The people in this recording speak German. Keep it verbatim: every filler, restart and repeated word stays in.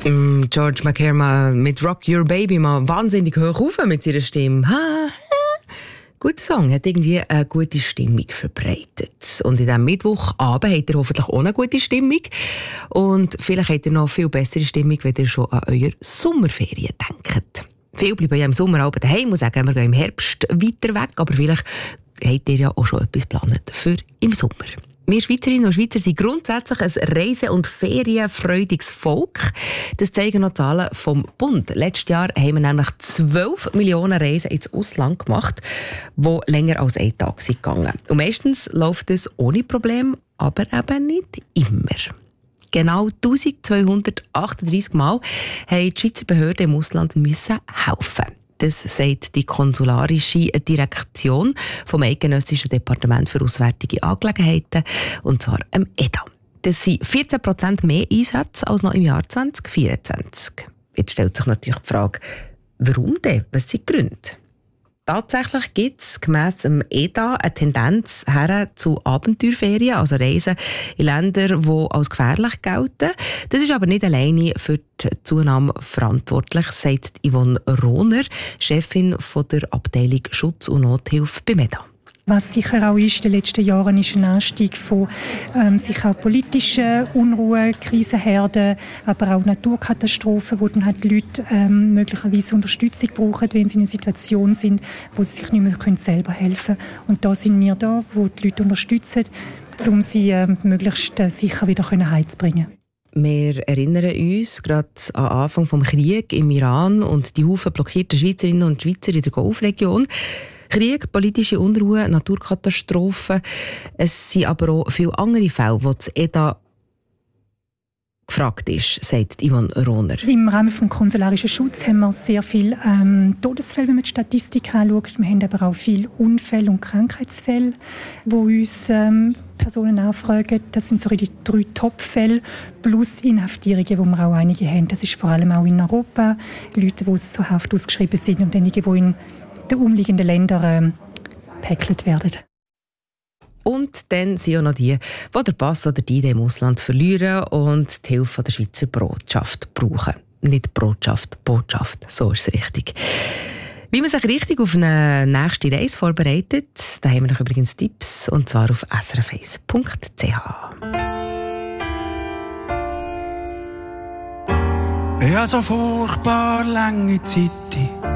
Mm, George McCarthy mit Rock Your Baby mal wahnsinnig hoch auf mit ihrer Stimme. Ha, guter Song, hat irgendwie eine gute Stimmung verbreitet. Und in diesem Mittwochabend habt ihr hoffentlich auch eine gute Stimmung. Und vielleicht habt ihr noch viel bessere Stimmung, wenn ihr schon an eure Sommerferien denkt. Viele bleiben ja im Sommer auch daheim und sagen, wir gehen im Herbst weiter weg. Aber vielleicht habt ihr ja auch schon etwas geplant für im Sommer. Wir Schweizerinnen und Schweizer sind grundsätzlich ein reise- und ferienfreudiges Volk. Das zeigen noch Zahlen vom Bund. Letztes Jahr haben wir nämlich zwölf Millionen Reisen ins Ausland gemacht, die länger als einen Tag sind gegangen. Und meistens läuft es ohne Problem, aber eben nicht immer. Genau eintausendzweihundertachtunddreissig Mal haben die Schweizer Behörden im Ausland müssen helfen. Das sagt die konsularische Direktion vom Eidgenössischen Departement für Auswärtige Angelegenheiten, und zwar am E D A. Das sind vierzehn Prozent mehr Einsätze als noch im Jahr zwanzig vierundzwanzig. Jetzt stellt sich natürlich die Frage, warum denn? Was sind die Gründe? Tatsächlich gibt es gemäss dem E D A eine Tendenz her zu Abenteuerferien, also Reisen in Länder, die als gefährlich gelten. Das ist aber nicht alleine für die Zunahme verantwortlich, sagt Yvonne Rohner, Chefin von der Abteilung Schutz und Nothilfe beim E D A. Was sicher auch ist, in den letzten Jahren ist ein Anstieg von ähm, sicher auch politischen Unruhen, Krisenherden, aber auch Naturkatastrophen, wo dann halt die Leute ähm, möglicherweise Unterstützung brauchen, wenn sie in einer Situation sind, wo sie sich nicht mehr können selber helfen können. Und da sind wir da, wo die Leute unterstützen, um sie ähm, möglichst äh, sicher wieder heimzubringen. Wir erinnern uns gerade am Anfang des Krieges im Iran und die Haufen blockierten Schweizerinnen und Schweizer in der Golfregion. Krieg, politische Unruhe, Naturkatastrophen. Es sind aber auch viele andere Fälle, wo das E D A gefragt ist, sagt Yvonne Rohner. Im Rahmen des konsularischen Schutzes haben wir sehr viele ähm, Todesfälle, wenn man die Statistik anschaut. Wir haben aber auch viele Unfälle und Krankheitsfälle, wo uns ähm, Personen anfragen. Das sind so die drei Top-Fälle, plus Inhaftierungen, wo wir auch einige haben. Das ist vor allem auch in Europa. Leute, die zur Haft ausgeschrieben sind und einige, die in den umliegenden Ländern gepäckelt werden. Und dann sind auch noch die, die den Pass oder die Idee im Ausland verlieren und die Hilfe der Schweizer Botschaft brauchen. Nicht Botschaft, Botschaft, so ist es richtig. Wie man sich richtig auf eine nächste Reise vorbereitet, da haben wir noch übrigens Tipps, und zwar auf s r f eins punkt c h. Ja, so furchtbar lange Zeit